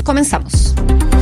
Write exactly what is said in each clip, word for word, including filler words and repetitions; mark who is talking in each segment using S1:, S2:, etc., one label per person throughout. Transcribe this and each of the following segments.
S1: Comenzamos.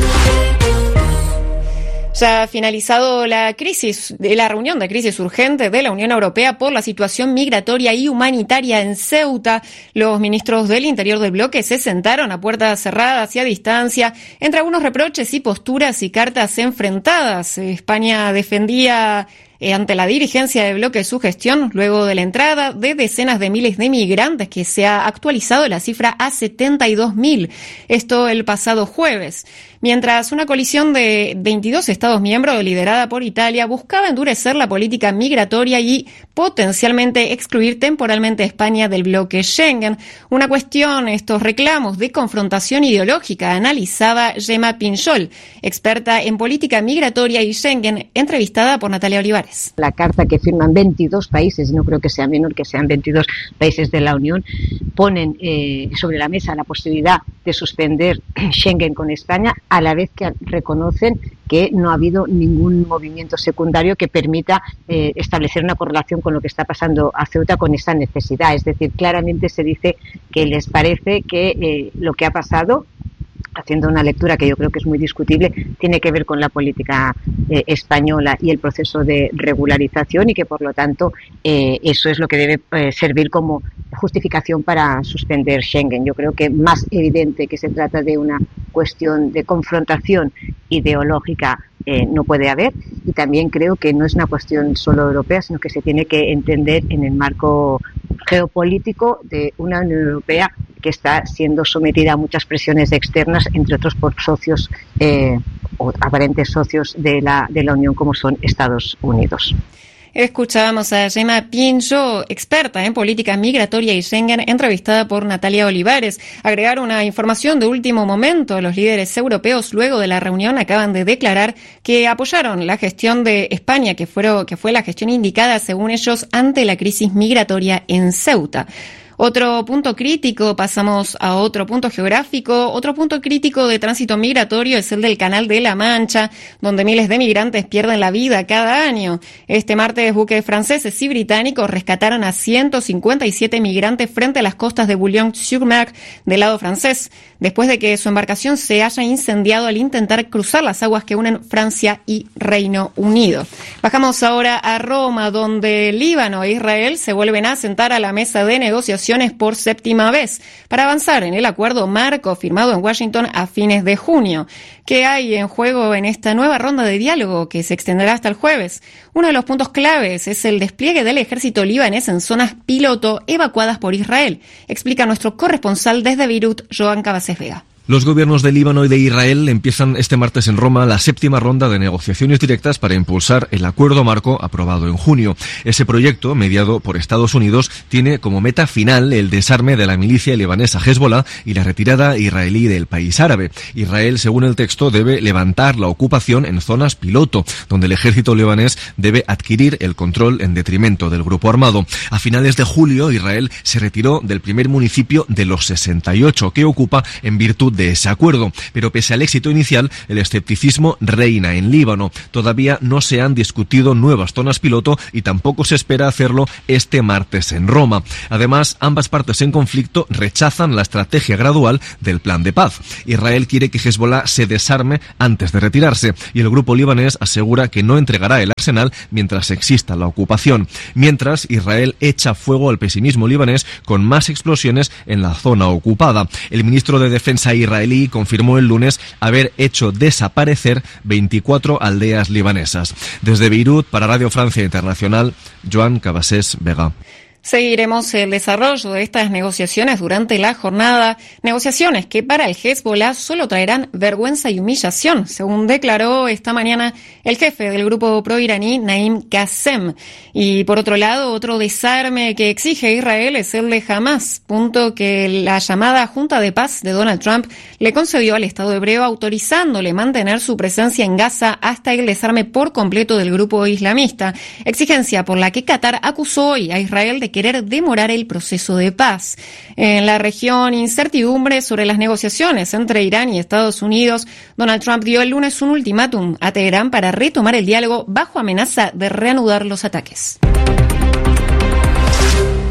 S1: Ya ha finalizado la crisis, la reunión de crisis urgente de la Unión Europea por la situación migratoria y humanitaria en Ceuta. Los ministros del interior del bloque se sentaron a puertas cerradas y a distancia, entre algunos reproches y posturas y cartas enfrentadas. España defendía Eh, ante la dirigencia del bloque su gestión luego de la entrada de decenas de miles de migrantes, que se ha actualizado la cifra a setenta y dos mil. Esto el pasado jueves. Mientras una coalición de veintidós Estados miembros liderada por Italia buscaba endurecer la política migratoria y potencialmente excluir temporalmente a España del bloque Schengen. Una cuestión, estos reclamos de confrontación ideológica, analizaba Gemma Pinchol, experta en política migratoria y Schengen, entrevistada por Natalia Olivares.
S2: La carta que firman veintidós países, no creo que sea menor que sean veintidós países de la Unión, ponen eh, sobre la mesa la posibilidad de suspender Schengen con España, a la vez que reconocen que no ha habido ningún movimiento secundario que permita eh, establecer una correlación con lo que está pasando a Ceuta con esa necesidad. Es decir, claramente se dice que les parece que eh, lo que ha pasado, haciendo una lectura que yo creo que es muy discutible, tiene que ver con la política eh, española y el proceso de regularización, y que por lo tanto eh, eso es lo que debe eh, servir como justificación para suspender Schengen. Yo creo que más evidente que se trata de una cuestión de confrontación ideológica eh, no puede haber, y también creo que no es una cuestión solo europea, sino que se tiene que entender en el marco geopolítico de una Unión Europea que está siendo sometida a muchas presiones externas, entre otros por socios eh, o aparentes socios de la, de la Unión, como son Estados Unidos.
S1: Escuchábamos a Gemma Pinchol, experta en política migratoria y Schengen, entrevistada por Natalia Olivares. Agregar una información de último momento: los líderes europeos luego de la reunión acaban de declarar que apoyaron la gestión de España, que, fueron, que fue la gestión indicada según ellos ante la crisis migratoria en Ceuta. Otro punto crítico, pasamos a otro punto geográfico, otro punto crítico de tránsito migratorio es el del Canal de la Mancha, donde miles de migrantes pierden la vida cada año. Este martes, buques franceses y británicos rescataron a ciento cincuenta y siete migrantes frente a las costas de Boulogne-sur-Mer del lado francés, después de que su embarcación se haya incendiado al intentar cruzar las aguas que unen Francia y Reino Unido. Bajamos ahora a Roma, donde Líbano e Israel se vuelven a sentar a la mesa de negociación por séptima vez para avanzar en el acuerdo marco firmado en Washington a fines de junio. ¿Qué hay en juego en esta nueva ronda de diálogo que se extenderá hasta el jueves? Uno de los puntos claves es el despliegue del ejército libanés en zonas piloto evacuadas por Israel, explica nuestro corresponsal desde Beirut, Joan Cabasés Vega.
S3: Los gobiernos de Líbano y de Israel empiezan este martes en Roma la séptima ronda de negociaciones directas para impulsar el acuerdo marco aprobado en junio. Ese proyecto, mediado por Estados Unidos, tiene como meta final el desarme de la milicia libanesa Hezbollah y la retirada israelí del país árabe. Israel, según el texto, debe levantar la ocupación en zonas piloto, donde el ejército libanés debe adquirir el control en detrimento del grupo armado. A finales de julio, Israel se retiró del primer municipio de los sesenta y ocho que ocupa en virtud de ese acuerdo, pero pese al éxito inicial, el escepticismo reina en Líbano. Todavía no se han discutido nuevas zonas piloto y tampoco se espera hacerlo este martes en Roma. Además, ambas partes en conflicto rechazan la estrategia gradual del plan de paz. Israel quiere que Hezbollah se desarme antes de retirarse y el grupo libanés asegura que no entregará el arsenal mientras exista la ocupación. Mientras, Israel echa fuego al pesimismo libanés con más explosiones en la zona ocupada. El ministro de Defensa israelí israelí confirmó el lunes haber hecho desaparecer veinticuatro aldeas libanesas. Desde Beirut, para Radio Francia Internacional, Joan Cabasés Vega.
S1: Seguiremos el desarrollo de estas negociaciones durante la jornada, negociaciones que para el Hezbollah solo traerán vergüenza y humillación, según declaró esta mañana el jefe del grupo pro-iraní, Naim Qassem. Y por otro lado, otro desarme que exige Israel es el de Hamas, punto que la llamada Junta de Paz de Donald Trump le concedió al Estado hebreo, autorizándole mantener su presencia en Gaza hasta el desarme por completo del grupo islamista, exigencia por la que Qatar acusó hoy a Israel de querer demorar el proceso de paz. En la región, incertidumbre sobre las negociaciones entre Irán y Estados Unidos. Donald Trump dio el lunes un ultimátum a Teherán para retomar el diálogo bajo amenaza de reanudar los ataques.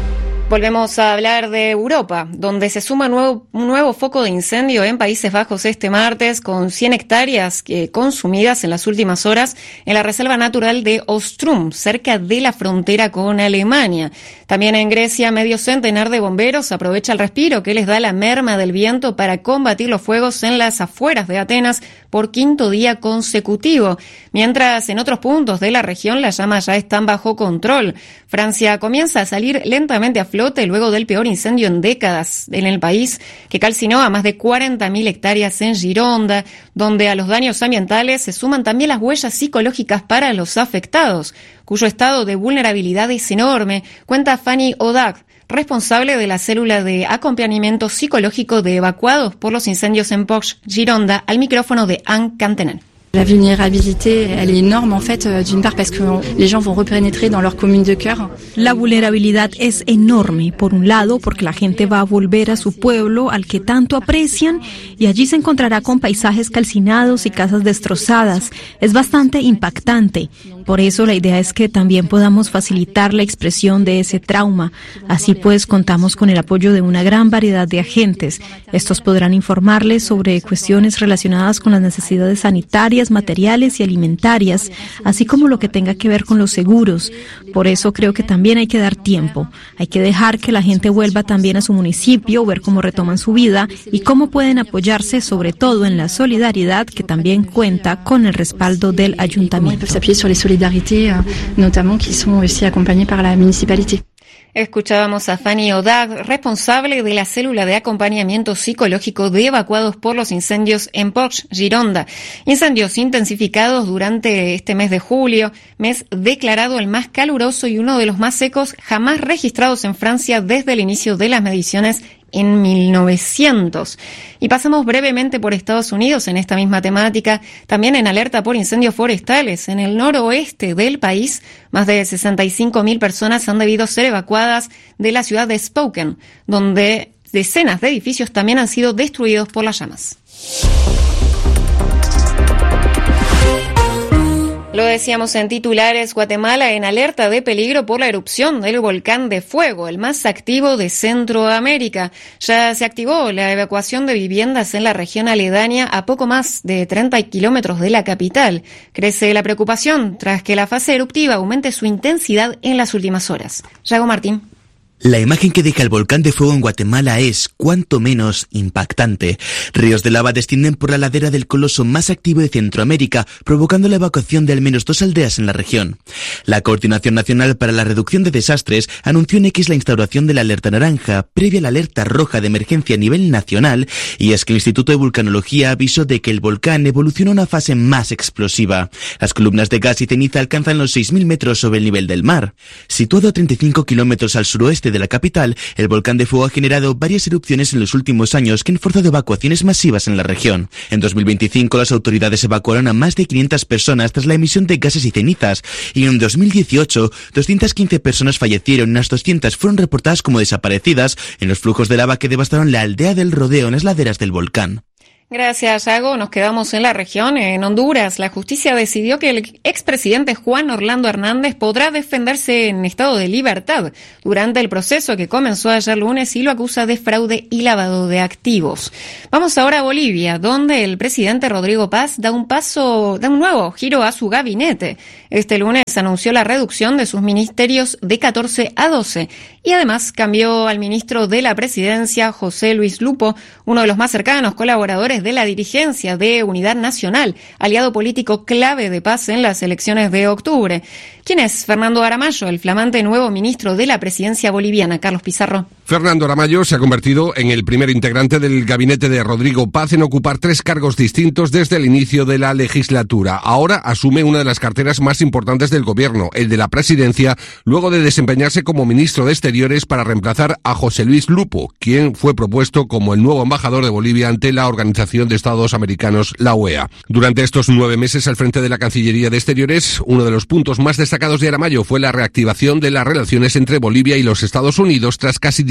S1: Volvemos a hablar de Europa, donde se suma nuevo, un nuevo foco de incendio en Países Bajos este martes, con cien hectáreas eh, consumidas en las últimas horas en la reserva natural de Ostrum, cerca de la frontera con Alemania. También en Grecia, medio centenar de bomberos aprovecha el respiro que les da la merma del viento para combatir los fuegos en las afueras de Atenas por quinto día consecutivo. Mientras en otros puntos de la región las llamas ya están bajo control. Francia comienza a salir lentamente a flote luego del peor incendio en décadas en el país, que calcinó a más de cuarenta mil hectáreas en Gironda, donde a los daños ambientales se suman también las huellas psicológicas para los afectados, cuyo estado de vulnerabilidad es enorme, cuenta Fanny Odag, responsable de la célula de acompañamiento psicológico de evacuados por los incendios en Poch, Gironda, al micrófono de Anne Cantenan.
S4: La vulnerabilité, elle est énorme en fait, d'une part parce que les gens vont repénétrer dans leur commune de cœur.
S5: La vulnerabilidad es enorme, por un lado, porque la gente va a volver a su pueblo al que tanto aprecian y allí se encontrará con paisajes calcinados y casas destrozadas. Es bastante impactante. Por eso la idea es que también podamos facilitar la expresión de ese trauma. Así pues, contamos con el apoyo de una gran variedad de agentes. Estos podrán informarles sobre cuestiones relacionadas con las necesidades sanitarias, materiales y alimentarias, así como lo que tenga que ver con los seguros. Por eso creo que también hay que dar tiempo. Hay que dejar que la gente vuelva también a su municipio, ver cómo retoman su vida y cómo pueden apoyarse, sobre todo en la solidaridad, que también cuenta con el respaldo del ayuntamiento.
S4: Notamment qui sont aussi acompañés par la municipalité.
S1: Escuchábamos a Fanny Odag, responsable de la célula de acompañamiento psicológico de evacuados por los incendios en Poch, Gironda. Incendios intensificados durante este mes de julio, mes declarado el más caluroso y uno de los más secos jamás registrados en Francia desde el inicio de las mediciones en mil novecientos. Y pasamos brevemente por Estados Unidos en esta misma temática, también en alerta por incendios forestales. En el noroeste del país, más de sesenta y cinco mil personas han debido ser evacuadas de la ciudad de Spokane, donde decenas de edificios también han sido destruidos por las llamas. Lo decíamos en titulares, Guatemala en alerta de peligro por la erupción del volcán de fuego, el más activo de Centroamérica. Ya se activó la evacuación de viviendas en la región aledaña a poco más de treinta kilómetros de la capital. Crece la preocupación tras que la fase eruptiva aumente su intensidad en las últimas horas. Yago Martín.
S6: La imagen que deja el volcán de fuego en Guatemala es, cuanto menos, impactante. Ríos de lava descienden por la ladera del coloso más activo de Centroamérica, provocando la evacuación de al menos dos aldeas en la región. La Coordinación Nacional para la Reducción de Desastres anunció en X la instauración de la alerta naranja, previa a la alerta roja de emergencia a nivel nacional, y es que el Instituto de Vulcanología avisó de que el volcán evoluciona a una fase más explosiva. Las columnas de gas y ceniza alcanzan los seis mil metros sobre el nivel del mar. Situado a treinta y cinco kilómetros al suroeste de la capital, el volcán de fuego ha generado varias erupciones en los últimos años que han forzado evacuaciones masivas en la región. En dos mil veinticinco las autoridades evacuaron a más de quinientas personas tras la emisión de gases y cenizas, y en dos mil dieciocho doscientas quince personas fallecieron y unas doscientas fueron reportadas como desaparecidas en los flujos de lava que devastaron la aldea del Rodeo en las laderas del volcán.
S1: Gracias, Yago. Nos quedamos en la región. En Honduras, la justicia decidió que el expresidente Juan Orlando Hernández podrá defenderse en estado de libertad durante el proceso que comenzó ayer lunes y lo acusa de fraude y lavado de activos. Vamos ahora a Bolivia, donde el presidente Rodrigo Paz da un paso, da un nuevo giro a su gabinete. Este lunes anunció la reducción de sus ministerios de catorce a doce y además cambió al ministro de la presidencia, José Luis Lupo, uno de los más cercanos colaboradores de la dirigencia de Unidad Nacional, aliado político clave de Paz en las elecciones de octubre. ¿Quién es Fernando Aramayo, el flamante nuevo ministro de la presidencia boliviana? Carlos Pizarro.
S7: Fernando Aramayo se ha convertido en el primer integrante del gabinete de Rodrigo Paz en ocupar tres cargos distintos desde el inicio de la legislatura. Ahora asume una de las carteras más importantes del gobierno, el de la presidencia, luego de desempeñarse como ministro de Exteriores para reemplazar a José Luis Lupo, quien fue propuesto como el nuevo embajador de Bolivia ante la Organización de Estados Americanos, la O E A. Durante estos nueve meses al frente de la Cancillería de Exteriores, uno de los puntos más destacados de Aramayo fue la reactivación de las relaciones entre Bolivia y los Estados Unidos tras casi diez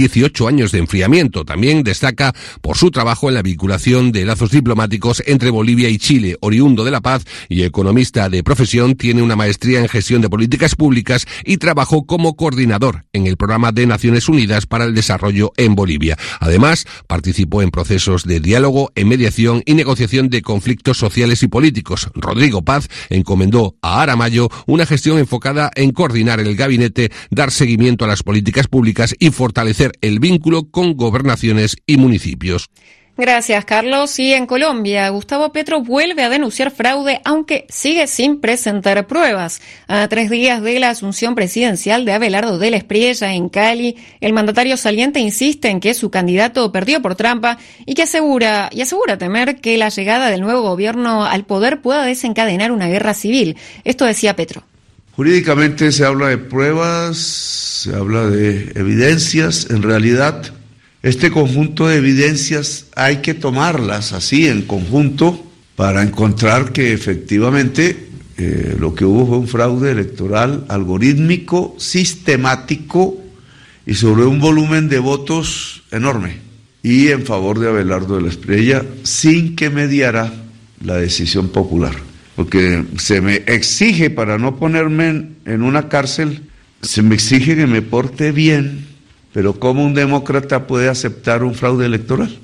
S7: dieciocho años de enfriamiento. También destaca por su trabajo en la vinculación de lazos diplomáticos entre Bolivia y Chile. Oriundo de La Paz y economista de profesión, tiene una maestría en gestión de políticas públicas y trabajó como coordinador en el Programa de Naciones Unidas para el Desarrollo en Bolivia. Además, participó en procesos de diálogo, en mediación y negociación de conflictos sociales y políticos. Rodrigo Paz encomendó a Aramayo una gestión enfocada en coordinar el gabinete, dar seguimiento a las políticas públicas y fortalecer el vínculo con gobernaciones y municipios.
S1: Gracias, Carlos. Y en Colombia, Gustavo Petro vuelve a denunciar fraude, aunque sigue sin presentar pruebas. A tres días de la asunción presidencial de Abelardo de la Espriella en Cali, el mandatario saliente insiste en que su candidato perdió por trampa y que asegura, y asegura temer que la llegada del nuevo gobierno al poder pueda desencadenar una guerra civil. Esto decía Petro.
S8: Jurídicamente se habla de pruebas, se habla de evidencias. En realidad, este conjunto de evidencias hay que tomarlas así en conjunto para encontrar que efectivamente eh, lo que hubo fue un fraude electoral algorítmico, sistemático y sobre un volumen de votos enorme y en favor de Abelardo de la Espriella sin que mediara la decisión popular. Porque se me exige, para no ponerme en, en una cárcel, se me exige que me porte bien. Pero ¿cómo un demócrata puede aceptar un fraude electoral?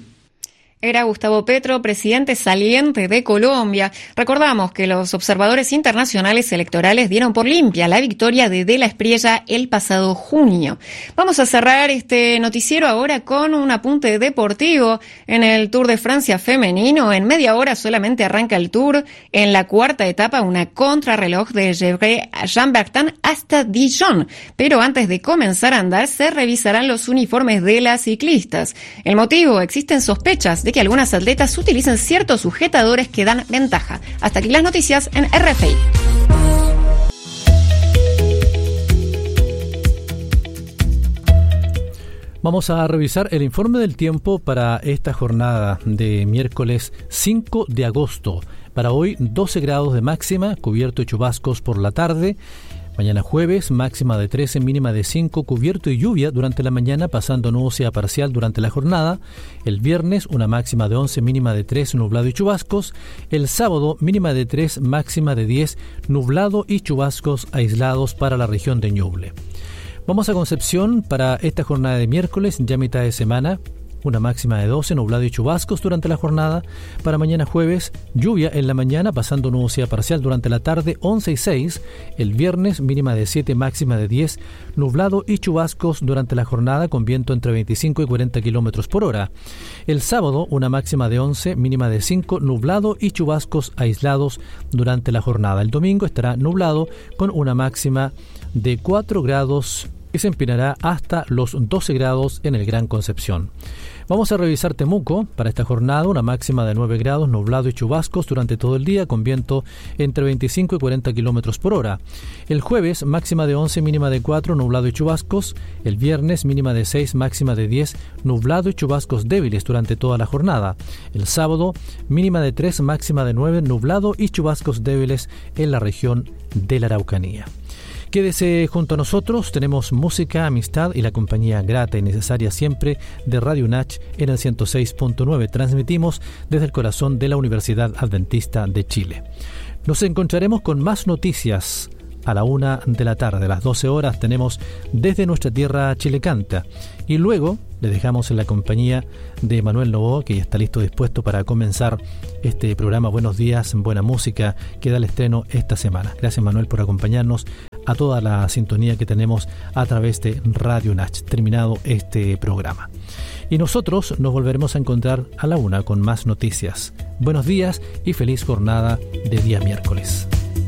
S1: Era Gustavo Petro, presidente saliente de Colombia. Recordamos que los observadores internacionales electorales dieron por limpia la victoria de De la Espriella el pasado junio. Vamos a cerrar este noticiero ahora con un apunte deportivo. En el Tour de Francia femenino, en media hora solamente arranca el Tour. En la cuarta etapa, una contrarreloj de Gevrey-Chambertin hasta Dijon. Pero antes de comenzar a andar, se revisarán los uniformes de las ciclistas. El motivo: existen sospechas de que algunas atletas utilizan ciertos sujetadores que dan ventaja. Hasta aquí las noticias en R F I.
S9: Vamos a revisar el informe del tiempo para esta jornada de miércoles cinco de agosto. Para hoy, doce grados de máxima, cubierto de chubascos por la tarde. Mañana jueves, máxima de trece, mínima de cinco, cubierto y lluvia durante la mañana, pasando a nubosidad parcial durante la jornada. El viernes, una máxima de once, mínima de tres, nublado y chubascos. El sábado, mínima de tres, máxima de diez, nublado y chubascos aislados para la región de Ñuble. Vamos a Concepción para esta jornada de miércoles, ya mitad de semana. Una máxima de doce, nublado y chubascos durante la jornada. Para mañana jueves, lluvia en la mañana, pasando nubosidad parcial durante la tarde, once y seis. El viernes, mínima de siete, máxima de diez, nublado y chubascos durante la jornada, con viento entre veinticinco y cuarenta kilómetros por hora. El sábado, una máxima de once, mínima de cinco, nublado y chubascos aislados durante la jornada. El domingo estará nublado, con una máxima de cuatro grados y se empinará hasta los doce grados en el Gran Concepción. Vamos a revisar Temuco para esta jornada, una máxima de nueve grados, nublado y chubascos durante todo el día, con viento entre veinticinco y cuarenta kilómetros por hora. El jueves, máxima de once, mínima de cuatro, nublado y chubascos. El viernes, mínima de seis, máxima de diez, nublado y chubascos débiles durante toda la jornada. El sábado, mínima de tres, máxima de nueve, nublado y chubascos débiles en la región de la Araucanía. Quédese junto a nosotros, tenemos música, amistad y la compañía grata y necesaria siempre de Radio Nach en el ciento seis punto nueve. Transmitimos desde el corazón de la Universidad Adventista de Chile. Nos encontraremos con más noticias a la una de la tarde. A las doce horas tenemos Desde Nuestra Tierra Chile Canta. Y luego les dejamos en la compañía de Manuel Novoa, que ya está listo, dispuesto para comenzar este programa Buenos Días, Buena Música, que da el estreno esta semana. Gracias, Manuel, por acompañarnos a toda la sintonía que tenemos a través de Radio Nach. Terminado este programa. Y nosotros nos volveremos a encontrar a la una con más noticias. Buenos días y feliz jornada de día miércoles.